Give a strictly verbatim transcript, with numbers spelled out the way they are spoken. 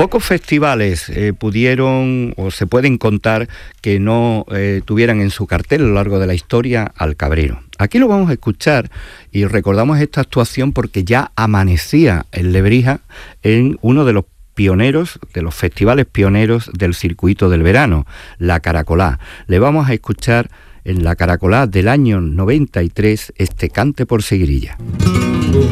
Pocos festivales eh, pudieron o se pueden contar que no eh, tuvieran en su cartel a lo largo de la historia al Cabrero. Aquí lo vamos a escuchar y recordamos esta actuación porque ya amanecía en Lebrija en uno de los pioneros, de los festivales pioneros del circuito del verano, la Caracolá. Le vamos a escuchar en la Caracolá del año noventa y tres este Cante por Seguirilla.